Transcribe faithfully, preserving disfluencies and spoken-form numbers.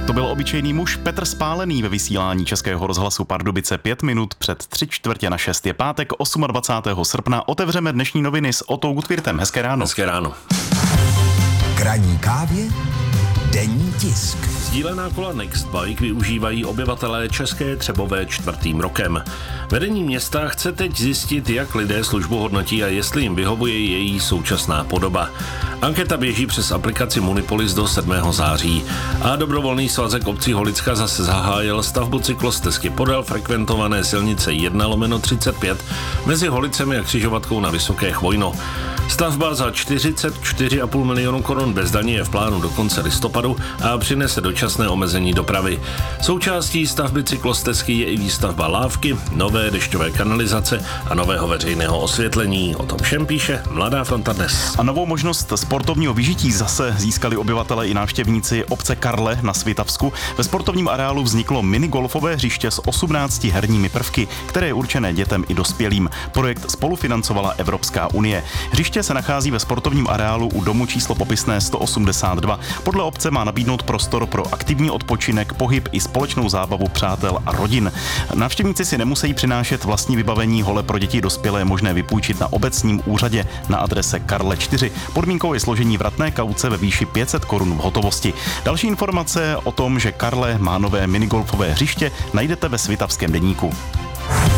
To byl obyčejný muž Petr Spálený ve vysílání Českého rozhlasu Pardubice pět minut před tři čtvrtě na šest. Je pátek dvacátého osmého srpna. Otevřeme dnešní noviny s Otou Gutwirtem. Hezké ráno. Hezké ráno. K ranní kávě denní tisk. Sdílená kola Nextbike využívají obyvatelé České Třebové čtvrtým rokem. Vedení města chce teď zjistit, jak lidé službu hodnotí a jestli jim vyhovuje její současná podoba. Anketa běží přes aplikaci Munipolis do sedmého září. A dobrovolný svazek obcí Holicka zase zahájil stavbu cyklostezky podél frekventované silnice jedna lomeno třicet pět mezi Holicemi a křižovatkou na Vysoké Chvojno. Stavba za čtyřicet čtyři a půl milionu korun bez daně je v plánu do konce listopadu a přinese dočasné omezení dopravy. Součástí stavby cyklostezky je i výstavba lávky, nové dešťové kanalizace a nového veřejného osvětlení. O tom všem píše Mladá fronta dnes. A novou možnost sportovního vyžití zase získali obyvatelé i návštěvníci obce Karle na Svitavsku. Ve sportovním areálu vzniklo minigolfové hřiště s osmnácti herními prvky, které je určené dětem i dospělým. Projekt spolufinancovala Evropská unie. Hřiště se nachází ve sportovním areálu u domu číslo popisné sto osmdesát dva. Podle obce má nabídnout prostor pro aktivní odpočinek, pohyb i společnou zábavu přátel a rodin. Návštěvníci si nemusí přinášet vlastní vybavení, hole pro děti dospělé je možné vypůjčit na obecním úřadě na adrese Karle čtyři. Podmínkou je složení vratné kauce ve výši pět set korun v hotovosti. Další informace o tom, že Karle má nové minigolfové hřiště, najdete ve Svitavském deníku.